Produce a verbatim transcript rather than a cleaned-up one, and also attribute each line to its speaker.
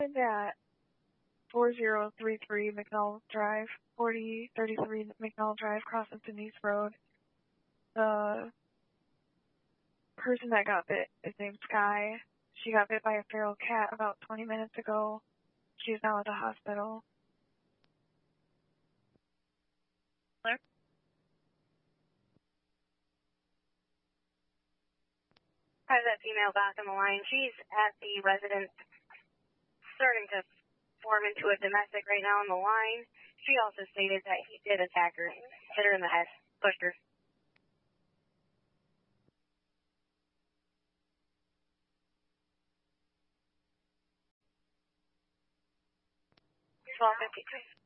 Speaker 1: happened at four zero three three McNall Drive, forty thirty-three McNall Drive, crossing Denise Road. The person that got bit is named Sky. She got bit by a feral cat about twenty minutes ago. She's now at the hospital.
Speaker 2: Hello? Hi, that female back on the line. She's at the residence, starting to form into a domestic right now on the line. She also stated that he did attack her, hit her in the head, pushed her. twelve fifty-two.